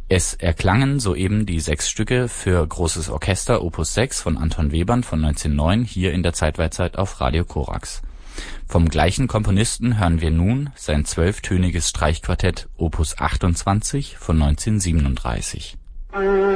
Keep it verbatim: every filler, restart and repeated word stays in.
Es erklangen soeben die sechs Stücke für großes Orchester Opus sechs von Anton Webern von neunzehnhundertneun hier in der Zeitweirzeit auf Radio Korax. Vom gleichen Komponisten hören wir nun sein zwölftöniges Streichquartett Opus achtundzwanzig von neunzehnhundertsiebenunddreißig